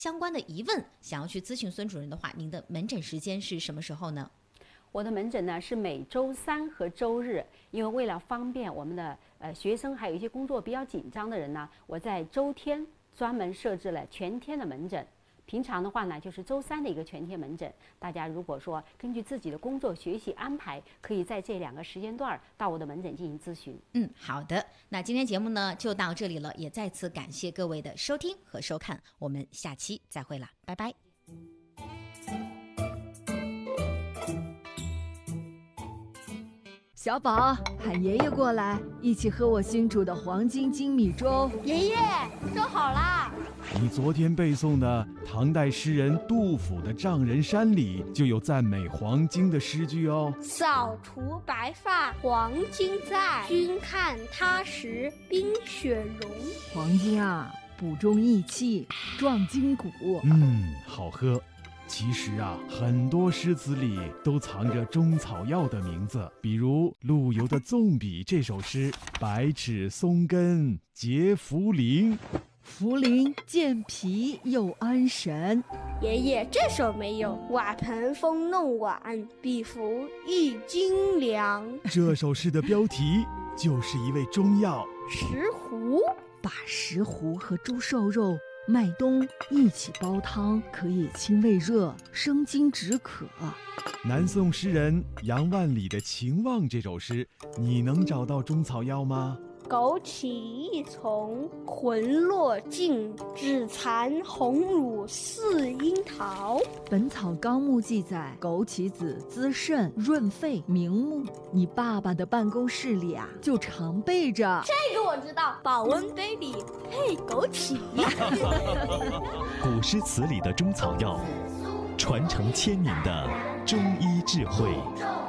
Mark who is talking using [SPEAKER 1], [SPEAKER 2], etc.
[SPEAKER 1] 相关的疑问，想要去咨询孙主任的话，您的门诊时间是什么时候呢？
[SPEAKER 2] 我的门诊呢是每周3和周日，因为为了方便我们的学生，还有一些工作比较紧张的人呢，我在周天专门设置了全天的门诊。平常的话呢，就是周3的一个全天门诊。大家如果说根据自己的工作学习安排，可以在这2个时间段到我的门诊进行咨询。
[SPEAKER 1] 好的，那今天节目呢就到这里了，也再次感谢各位的收听和收看，我们下期再会了，拜拜。
[SPEAKER 3] 小宝，喊爷爷过来，一起喝我新煮的黄金精米粥。
[SPEAKER 4] 爷爷，粥好啦！
[SPEAKER 5] 你昨天背诵的唐代诗人杜甫的《丈人山》里就有赞美黄金的诗句哦。
[SPEAKER 4] 扫除白发黄金在，君看他时冰雪融。
[SPEAKER 3] 黄金啊，补中益气，壮筋骨。
[SPEAKER 5] 好喝。其实啊，很多诗词里都藏着中草药的名字，比如陆游的《纵笔》这首诗，百尺松根结茯苓，
[SPEAKER 3] 茯苓健脾又安神。
[SPEAKER 4] 爷爷，这首没有，瓦盆风弄碗，比服一斤粮。
[SPEAKER 5] 这首诗的标题就是一味中药
[SPEAKER 4] 石斛。
[SPEAKER 3] 把石斛和猪瘦肉、麦冬一起煲汤，可以清胃热、生津止渴。
[SPEAKER 5] 南宋诗人杨万里的《情望》这首诗，你能找到中草药吗？
[SPEAKER 4] 枸杞一丛，魂落尽，只残红乳似樱桃。
[SPEAKER 3] 本草纲目记载，枸杞子滋肾润肺明目。你爸爸的办公室里啊，就常备着。
[SPEAKER 4] 这个我知道，保温杯里配枸杞。
[SPEAKER 6] 古诗词里的中草药，传承1000年的中医智慧。